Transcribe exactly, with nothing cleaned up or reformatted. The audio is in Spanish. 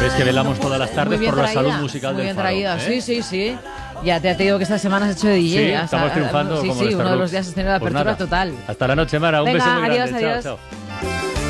sabes que velamos todas las tardes por la salud musical muy del bien Faro. traída, ¿eh? sí, sí, sí. Ya te, te digo que esta semana has hecho de D J. Sí, hasta, estamos triunfando sí, como sí, los uno de los Starbucks. días has tenido la Pues apertura nada, total. hasta la noche, Mara. Un Venga, beso muy adiós, grande. adiós. Chao, chao.